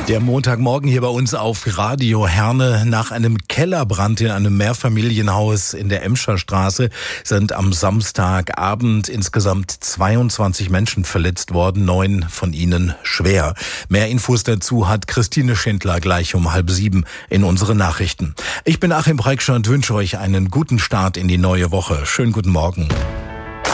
Der Montagmorgen hier bei uns auf Radio Herne. Nach einem Kellerbrand in einem Mehrfamilienhaus in der Emscher Straße sind am Samstagabend insgesamt 22 Menschen verletzt worden, 9 von ihnen schwer. Mehr Infos dazu hat Christine Schindler gleich um 6:30 in unseren Nachrichten. Ich bin Achim Preikschner und wünsche euch einen guten Start in die neue Woche. Schönen guten Morgen.